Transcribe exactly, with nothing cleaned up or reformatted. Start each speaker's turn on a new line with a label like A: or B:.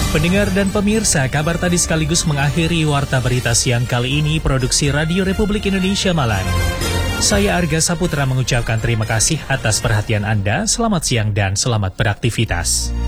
A: Pendengar dan pemirsa, kabar tadi sekaligus mengakhiri Warta Berita Siang kali ini produksi Radio Republik Indonesia Malang. Saya Arga Saputra mengucapkan terima kasih atas perhatian Anda, selamat siang dan selamat beraktivitas.